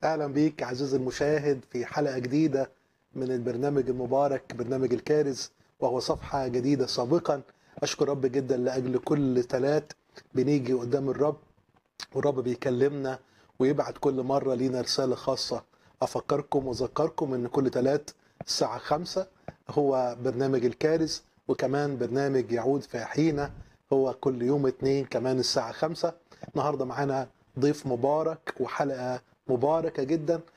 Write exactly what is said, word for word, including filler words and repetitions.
أهلا بيك عزيزي المشاهد في حلقة جديدة من البرنامج المبارك برنامج الكارز، وهو صفحة جديدة. سابقا أشكر رب جدا لأجل كل تلات بنيجي قدام الرب والرب بيكلمنا ويبعت كل مرة لينا رسالة خاصة. أفكركم وأذكركم أن كل تلات الساعة خمسة هو برنامج الكارز، وكمان برنامج يعود في حينه هو كل يوم اتنين كمان الساعة خمسة. النهاردة معانا ضيف مبارك وحلقة مباركة جدا،